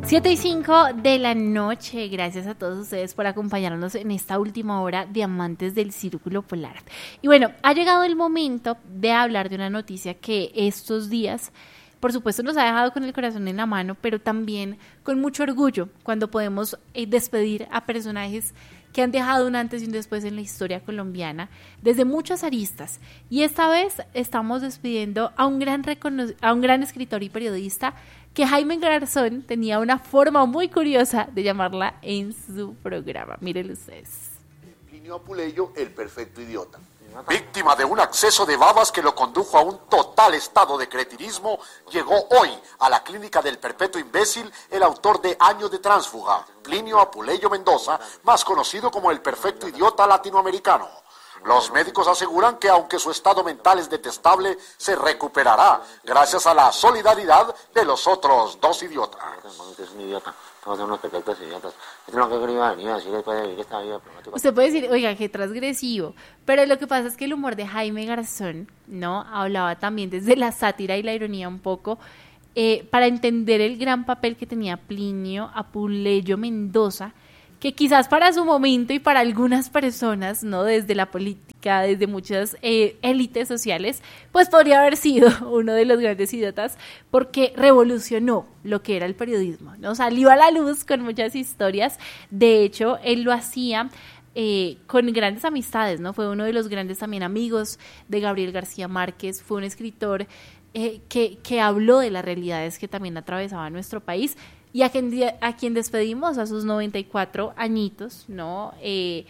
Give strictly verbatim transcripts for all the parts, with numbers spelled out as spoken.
siete y cinco de la noche, gracias a todos ustedes por acompañarnos en esta última hora de Amantes del Círculo Polar. Y bueno, ha llegado el momento de hablar de una noticia que estos días, por supuesto, nos ha dejado con el corazón en la mano, pero también con mucho orgullo cuando podemos eh, despedir a personajes que han dejado un antes y un después en la historia colombiana, desde muchas aristas. Y esta vez estamos despidiendo a un gran, recono- a un gran escritor y periodista que Jaime Garzón tenía una forma muy curiosa de llamarla en su programa. Miren ustedes. Plinio Apuleyo, el perfecto idiota. Víctima de un acceso de babas que lo condujo a un total estado de cretinismo, llegó hoy a la clínica del perpetuo imbécil el autor de Años de Tránsfuga, Plinio Apuleyo Mendoza, más conocido como el perfecto idiota latinoamericano. Los médicos aseguran que aunque su estado mental es detestable, se recuperará gracias a la solidaridad de los otros dos idiotas. Es un idiota, todos son unos perfectos idiotas. Esto es lo que he querido venir a decir después de vivir esta vida. Usted puede decir, oiga, qué transgresivo, pero lo que pasa es que el humor de Jaime Garzón, ¿no? Hablaba también desde la sátira y la ironía un poco, eh, para entender el gran papel que tenía Plinio Apuleyo Mendoza, que quizás para su momento y para algunas personas, ¿no? Desde la política, desde muchas eh, élites sociales, pues podría haber sido uno de los grandes idiotas porque revolucionó lo que era el periodismo, ¿no? Salió a la luz con muchas historias. De hecho, él lo hacía eh, con grandes amistades, ¿no? Fue uno de los grandes también amigos de Gabriel García Márquez, fue un escritor eh, que, que habló de las realidades que también atravesaba nuestro país. Y a quien, a quien despedimos a sus noventa y cuatro añitos, ¿no? Eh,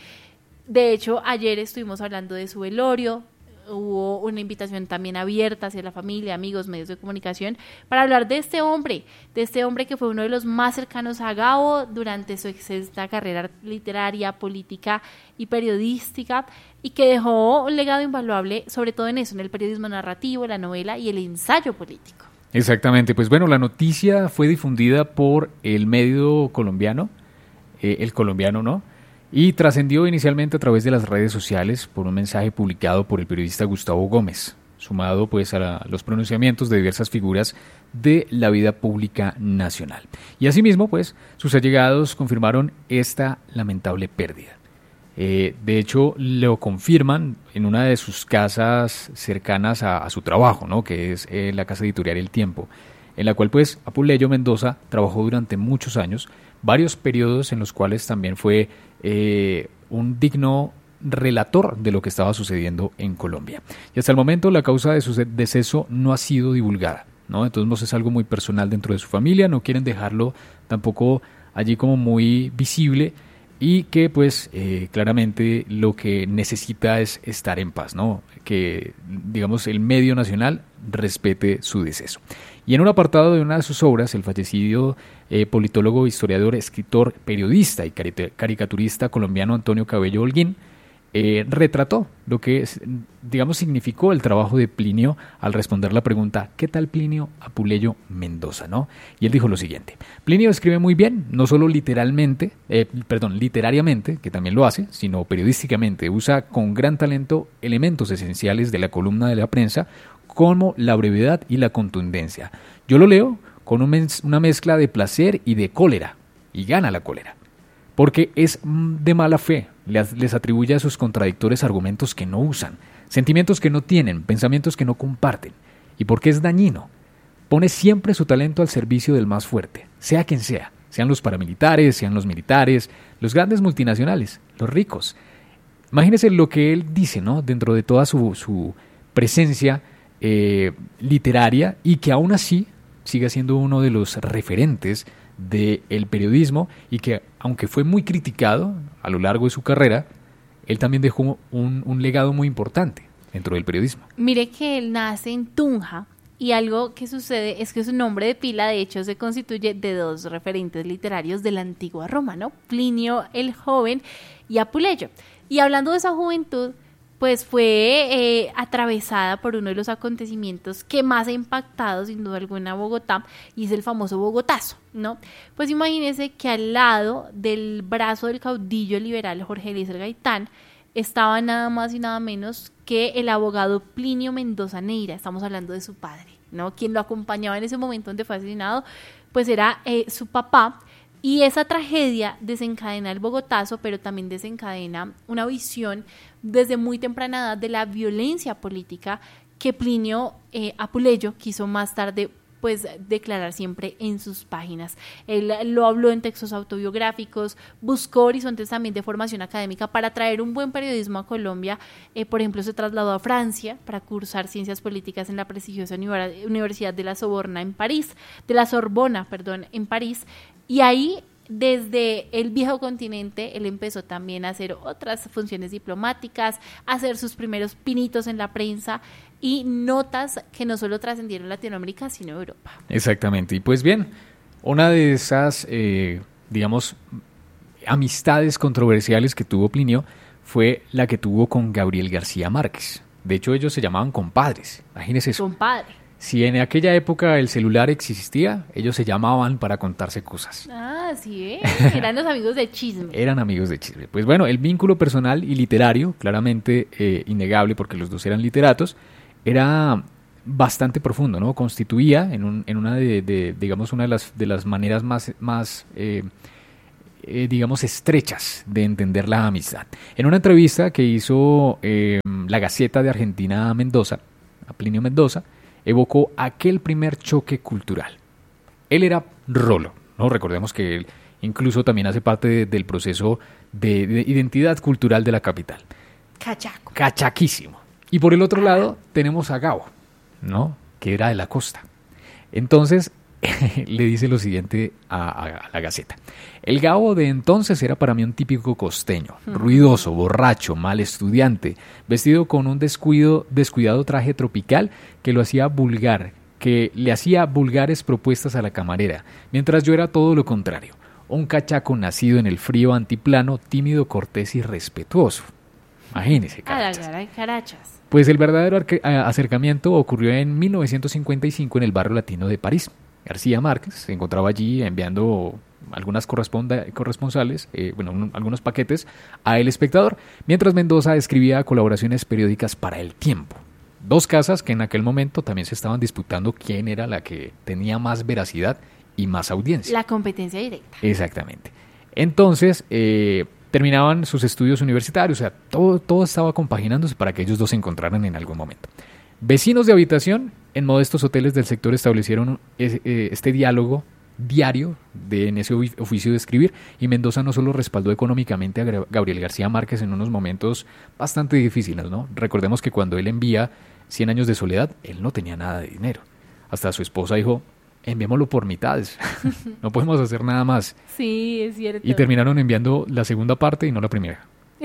de hecho, ayer estuvimos hablando de su velorio, hubo una invitación también abierta hacia la familia, amigos, medios de comunicación, para hablar de este hombre, de este hombre que fue uno de los más cercanos a Gabo durante su extensa carrera literaria, política y periodística, y que dejó un legado invaluable, sobre todo en eso, en el periodismo narrativo, la novela y el ensayo político. Exactamente, pues bueno, la noticia fue difundida por el medio colombiano, eh, el colombiano, ¿no? Y trascendió inicialmente a través de las redes sociales por un mensaje publicado por el periodista Gustavo Gómez, sumado pues a la, los pronunciamientos de diversas figuras de la vida pública nacional. Y asimismo, pues, sus allegados confirmaron esta lamentable pérdida. Eh, de hecho, lo confirman en una de sus casas cercanas a, a su trabajo, ¿no? Que es eh, la casa editorial El Tiempo, en la cual pues Apuleyo Mendoza trabajó durante muchos años, varios periodos en los cuales también fue eh, un digno relator de lo que estaba sucediendo en Colombia. Y hasta el momento la causa de su deceso no ha sido divulgada, ¿no? Entonces es algo muy personal dentro de su familia, no quieren dejarlo tampoco allí como muy visible, y que pues eh, claramente lo que necesita es estar en paz, ¿no? Que digamos el medio nacional respete su deceso. Y en un apartado de una de sus obras, el fallecido eh, politólogo, historiador, escritor, periodista y caricaturista colombiano Antonio Cabello Holguín eh, retrató lo que, digamos, significó el trabajo de Plinio al responder la pregunta ¿qué tal Plinio Apuleyo Mendoza? ¿No? Y él dijo lo siguiente: Plinio escribe muy bien, no solo literalmente, eh, perdón, literariamente, que también lo hace, sino periodísticamente. Usa con gran talento elementos esenciales de la columna de la prensa, como la brevedad y la contundencia. Yo lo leo con un mez- una mezcla de placer y de cólera, y gana la cólera, porque es de mala fe, les, les atribuye a sus contradictores argumentos que no usan, sentimientos que no tienen, pensamientos que no comparten, y porque es dañino. Pone siempre su talento al servicio del más fuerte, sea quien sea, sean los paramilitares, sean los militares, los grandes multinacionales, los ricos. Imagínense lo que él dice, ¿no? Dentro de toda su, su presencia eh, literaria, y que aún así sigue siendo uno de los referentes del periodismo, y que aunque fue muy criticado a lo largo de su carrera, él también dejó un, un legado muy importante dentro del periodismo. Mire que él nace en Tunja, y algo que sucede es que su nombre de pila de hecho se constituye de dos referentes literarios de la antigua Roma, ¿no? Plinio el Joven y Apuleyo. Y hablando de esa juventud, pues fue eh, atravesada por uno de los acontecimientos que más ha impactado sin duda alguna a Bogotá, y es el famoso Bogotazo, ¿no? Pues imagínense que al lado del brazo del caudillo liberal Jorge Eliezer Gaitán estaba nada más y nada menos que el abogado Plinio Mendoza Neira. Estamos hablando de su padre, ¿no? Quien lo acompañaba en ese momento donde fue asesinado, pues era eh, su papá. Y esa tragedia desencadena el Bogotazo, pero también desencadena una visión desde muy temprana edad de la violencia política que Plinio eh, Apuleyo quiso más tarde pues declarar siempre en sus páginas. Él lo habló en textos autobiográficos, buscó horizontes también de formación académica para traer un buen periodismo a Colombia. Eh, por ejemplo, se trasladó a Francia para cursar ciencias políticas en la prestigiosa Universidad de la Sorbona en París, de la Sorbona, perdón, en París, y ahí desde el viejo continente él empezó también a hacer otras funciones diplomáticas, a hacer sus primeros pinitos en la prensa y notas que no solo trascendieron Latinoamérica, sino Europa. Exactamente. Y pues bien, una de esas, eh, digamos, amistades controversiales que tuvo Plinio fue la que tuvo con Gabriel García Márquez. De hecho, ellos se llamaban compadres. Imagínense eso. Compadre. Si en aquella época el celular existía, ellos se llamaban para contarse cosas. Ah, sí, ¿eh? Eran los amigos de chisme. Eran amigos de chisme. Pues bueno, el vínculo personal y literario, claramente eh, innegable porque los dos eran literatos, era bastante profundo, ¿no? Constituía en, un, en una de, de, digamos, una de las, de las maneras más, más eh, eh, digamos, estrechas de entender la amistad. En una entrevista que hizo eh, la Gaceta de Argentina a Mendoza, a Plinio Mendoza, evocó aquel primer choque cultural. Él era rolo, ¿no? Recordemos que él incluso también hace parte de, del proceso de, de identidad cultural de la capital. Cachaco. Cachaquísimo. Y por el otro lado tenemos a Gabo, ¿no? Que era de la costa. Entonces le dice lo siguiente a, a, a la Gaceta. El Gabo de entonces era para mí un típico costeño, ruidoso, borracho, mal estudiante, vestido con un descuido, descuidado traje tropical que lo hacía vulgar, que le hacía vulgares propuestas a la camarera, mientras yo era todo lo contrario, un cachaco nacido en el frío antiplano, tímido, cortés y respetuoso. Imagínese, carachas. A la carachas. Pues el verdadero arque- acercamiento ocurrió en mil novecientos cincuenta y cinco en el barrio latino de París. García Márquez se encontraba allí enviando algunas corresponsales, eh, bueno, un, algunos paquetes a El Espectador, mientras Mendoza escribía colaboraciones periódicas para El Tiempo. Dos casas que en aquel momento también se estaban disputando quién era la que tenía más veracidad y más audiencia. La competencia directa. Exactamente. Entonces, eh, terminaban sus estudios universitarios, o sea, todo, todo estaba compaginándose para que ellos dos se encontraran en algún momento. Vecinos de habitación en modestos hoteles del sector establecieron este diálogo diario de, en ese oficio de escribir, y Mendoza no solo respaldó económicamente a Gabriel García Márquez en unos momentos bastante difíciles, ¿no? Recordemos que cuando él envía Cien años de soledad, él no tenía nada de dinero. Hasta su esposa dijo, enviémoslo por mitades, no podemos hacer nada más. Sí, es cierto. Y terminaron enviando la segunda parte y no la primera.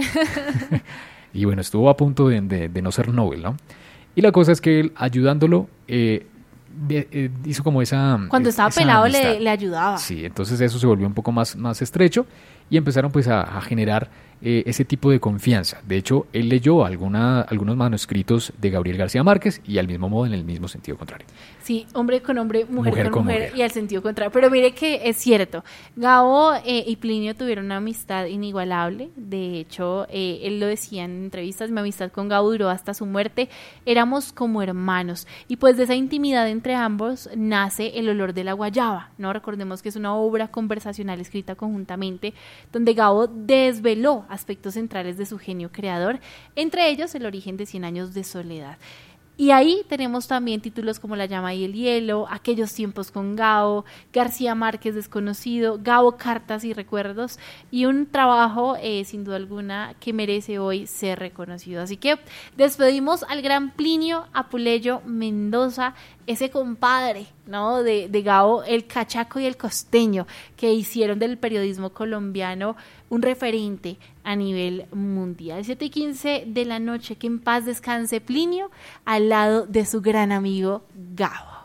Y bueno, estuvo a punto de, de, de no ser Nobel, ¿no? Y la cosa es que él, ayudándolo, eh, de, eh, hizo como esa... Cuando estaba esa pelado amistad. le, le ayudaba. Sí, entonces eso se volvió un poco más, más estrecho y empezaron pues a, a generar eh, ese tipo de confianza. De hecho, él leyó alguna, algunos manuscritos de Gabriel García Márquez y al mismo modo en el mismo sentido contrario. Sí, hombre con hombre, mujer, Mujer con, con mujer, mujer. y al sentido contrario. Pero mire que es cierto, Gabo eh, y Plinio tuvieron una amistad inigualable. De hecho, eh, él lo decía en entrevistas, mi amistad con Gabo duró hasta su muerte. Éramos como hermanos. Y pues de esa intimidad entre ambos nace El olor de la guayaba, ¿no? Recordemos que es una obra conversacional escrita conjuntamente, donde Gabo desveló aspectos centrales de su genio creador, entre ellos el origen de Cien años de soledad. Y ahí tenemos también títulos como La llama y el hielo, Aquellos tiempos con Gabo, García Márquez desconocido, Gabo, cartas y recuerdos, y un trabajo eh, sin duda alguna que merece hoy ser reconocido. Así que despedimos al gran Plinio Apuleyo Mendoza, ese compadre, ¿no? de, de Gabo, el cachaco y el costeño, que hicieron del periodismo colombiano un referente a nivel mundial. siete y quince de la noche, que en paz descanse Plinio al lado de su gran amigo Gabo.